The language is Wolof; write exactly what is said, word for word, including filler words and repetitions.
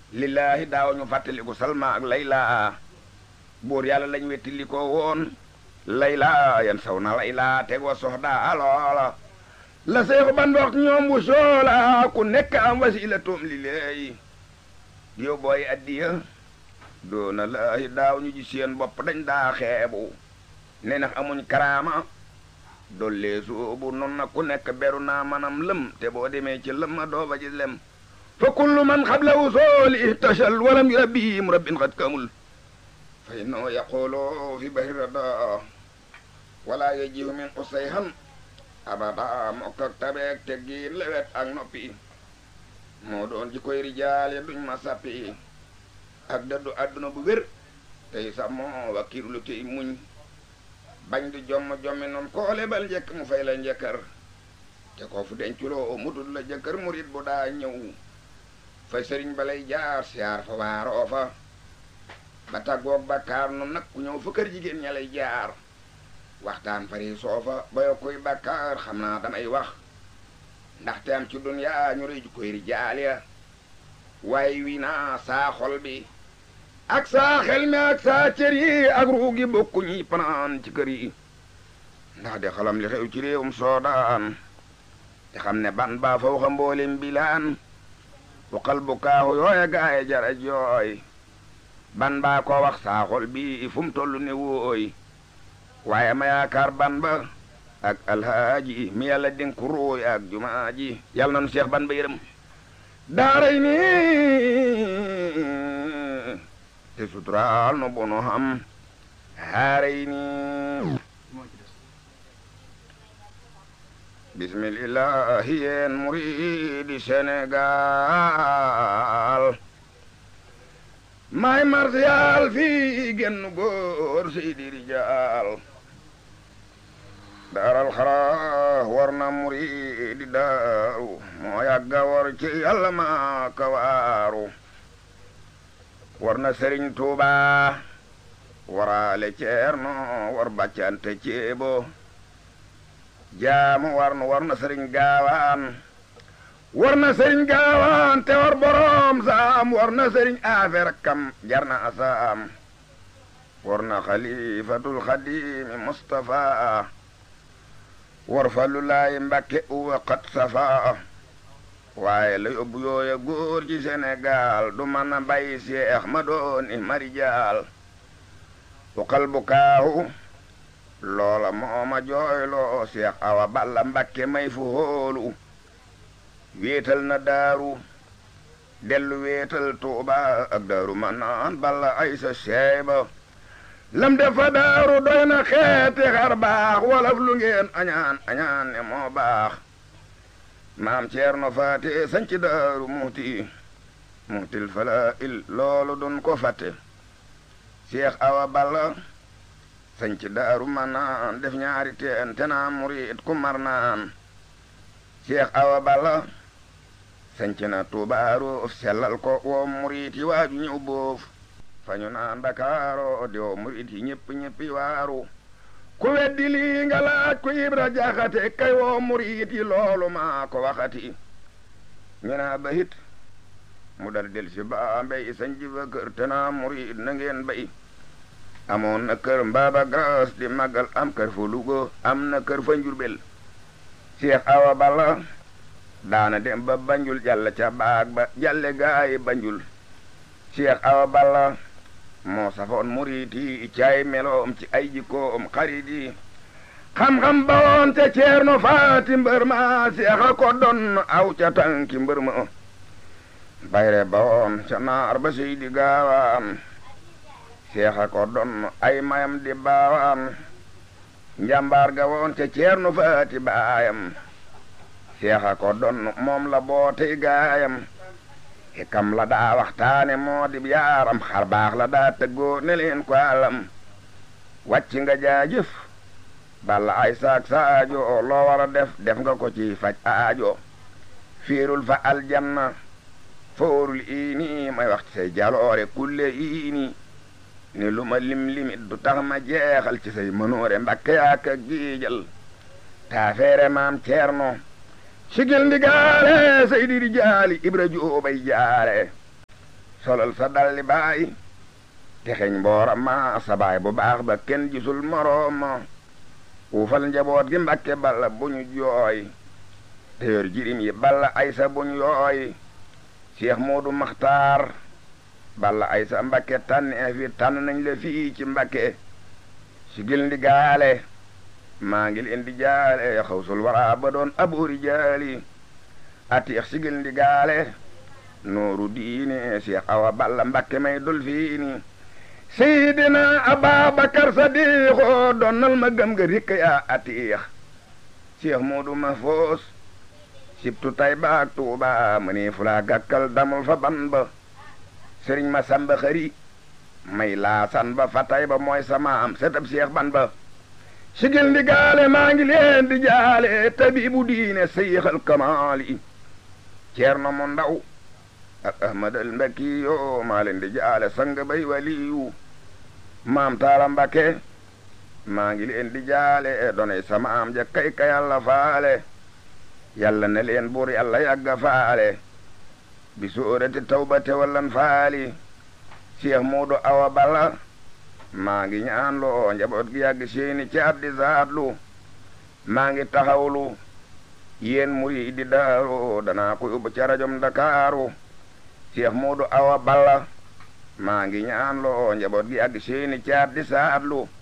lillaahi daaw ñu fàttaliku Salma ak Layla buur yàlla lañ wettili ko woon Layla yan saw na Layla tegoo soxda loola la seexu ban wax ñoom bu soola ku nekk am wasila toom li léey yow booy addiya doona laahi daaw ñu ji seen bopp dañ daa xeebu ne nax amuñ karaama dollee soobu noon na ku nekk beru naa manam lëm te boo demee ci lëm ma doo ba ji lem fa kullu man xabla wusooli ihtashal walam yurabbihim rabbin xat kamul fa innahu yaqulu fi bahri rada wala yajihu min qusayhan abada mokk ak tabeek teggiin lewet ak noppi moo doon ji koy rijaale duñ ma sappi ak dëddu àdduna bu wér tey sàmmoo wakkiirlu tey muñ bañ du jomm jommi noon koo lebal njëkk mu fay la njëkkër te ko fu denculoo mutul la jëkkër murit bu daa ñëw fay sëriñ ba lay jaar siyaar fa waaroo fa ba tàggoog bàkkaar noonu nag ku ñëw fa kër jigéen ña lay jaar waxtaan fari soofa ba yokkuy bàkkaar xam naa damay wax ndaxte am ci dunyaa ñu rëy ju koy rijaal ya waaye wi naa saa xol bi ak saa xel mi ak saa cër yi ak ruugi bokku ñi panaan ci kër yi ndax de xalam li xew ci réewum soodaan te xam ne ban baa fa waxa mboolem bilaan waxal bu kaaxu yooya gaaye jara jooy ban baa ko wax saa xol bi fu mu toll ne wooy waaye ma yaakaar ban ba ak alhaaji mi yàlla dénk ruuy ak jumaa ji yàlla nanu seex ban ba yërëm daaray ni te suturaal no bono xam haaray ni bismillahi yeen muridi Sénégal may martial fii genn góor seydi rijaal daaral xara war na muridi daaru moo yàgga war ci yàlla ma kawaaru war na sëriñ Tuuba waraale ceerno war bàccante ceebo jaamu war na war na sëriñ gaawaan war na sëriñ gaawaan te war boroom saam war na sëriñ affaire kam jar na asaam war na xalifatul xadimi Mustafa war falu laay Mbàkke uwa xat safa waaye la yóbbu yooya góor ci Sénégal du mën a bàyyi Seex ma dooni marijaal waxal bu kaahu loola mooma jooyloo Seex Awa Balla Mbàkke may fu hóolu wéetal na daaru dellu wéetal Tuuba ak daaru manaan Balla Aysa Seyba lam defa daaru doy na xeeti xar baax walaf lu ngeen añaan añaan ne moo baax maam Ceerno Faate sanc daaru muhti muhtil fala il loolu dun ko fàtte Seex Awa Balla sanc daaru manaan def ñaari teen te naa murit ku mar naan Seex Awa Balla sanc na Tuubaaru sellal ko woo murit yi waaju ñëw boof fañu naa Ndakaaro di woo murit yi ñëpp ñëppi waaru ku weddi lii nga laaj ku Ibra Jaxate kay woo murit yi loolu maa ko waxati ñu naa ba hit mu dal del si baa mbay sanc fa kër te naa murit na ngeen bay amoon na kër Mbaaba Gras di màggal am kër fa Lugo am na kër fa Njurbel Seex Awa Balla daana dem ba Banjul jàll ca baag ba jàlle gaayi Banjul Seex Awa Balla moo safoon murit yi caay meloom ci ay jikkoom xarit yi xam-xam ba woon te Ceerno Faati mbër ma Seex a ko doon aw ca tànki mbër ma bayre ba woon ca naar ba Seydi Gaawaan Seex a ko doon ay mayam di baawaan njàmbaar ga woon ca Ceerno Faati baayam Seex a ko doon moom la bootey gaayam hikam la daa waxtaane moo di yaaram xar baax la daa tëggoo ne leen ko alam wàcc nga jaajëf Balla ay saak saajo loo war a def def nga ko ci faj aajo fiirul fa aljanna foorul iini may wax ci say jaloore kulle iini ni lu ma lim limit du tax ma jeexal ci say mënoore Mbakke yaak a giijal taafeere maam Ceerno sigil ndigaale Seydi Rijaali Ibra Joobay jaare solal sa dalli baay te xeñ mbooram ma sa baay bu baax ba kenn gisul moroom ma uufal njaboot gi Mbàkke balla bu ñu jooy te yor jirim yi balla aysa bu ñu yooy Cheikh Moodu Maxtaar balla aysa Mbàkke tànnee fi tànn nañ la fii ci Mbàkke sigil ndi gaale maa ngi leen di jaale xawsul wara ba doon aboori jaali atiix sigil ndi gaale nooru diine Cheikh Awa Balla Mbàkke may dol fiini Seydina Ababakar Sadiixo donnal ma gëm nga rikk yaa atiix Cheikh Moodu Mahfoos sibtu Tayba ak Tuuba ma ni fulaa gàkkal damul fa ban ba sëriñ ma samba xëri may laasan ba fa Tayba mooy sama am setab Cheikh ban ba sigil ndi gaale maa ngi leen di jaale tabibu diine Seyxal Kamaali Ceerno mu ndaw ak Ahmadal Mbakki yo maa leen di jaale sang bay waliyu maam Taala Mbakke maa ngi leen di jaale donay sama am ja kay ka yàlla faale yàlla na leen buur yàlla yàgga faale bi suurati tawba te wallan faali Cheikh Moodu Awa Balla maa ngi ñaan loo njaboot gi yàgg seeni ci addi zaatlu maa ngi taxawlu yéen muri di daaru danaa ko yóbbu ca rajom Dakaaru Cheikh Moodu Awa Balla maa ngi ñaan loo njaboot gi yàgg seeni ci addi zaatlu